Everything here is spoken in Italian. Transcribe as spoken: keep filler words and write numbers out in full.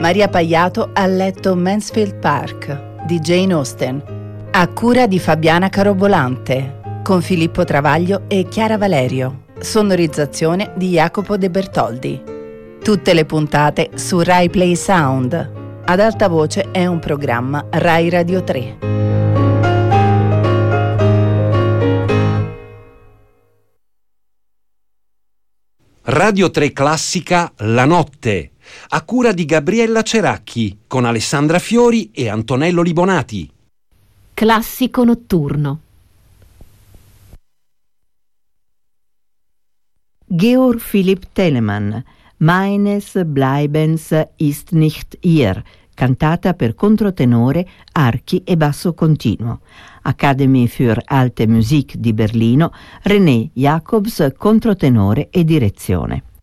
Maria Paiato ha letto Mansfield Park di Jane Austen, a cura di Fabiana Carobolante, con Filippo Travaglio e Chiara Valerio, sonorizzazione di Jacopo De Bertoldi. Tutte le puntate su Rai Play Sound. Ad alta voce è un programma Rai Radio tre. Radio tre Classica La Notte, a cura di Gabriella Ceracchi, con Alessandra Fiori e Antonello Libonati. Classico notturno. Georg Philipp Telemann, Meines Bleibens ist nicht ihr, cantata per controtenore, archi e basso continuo. Academy für Alte Musik di Berlino, René Jacobs, controtenore e direzione.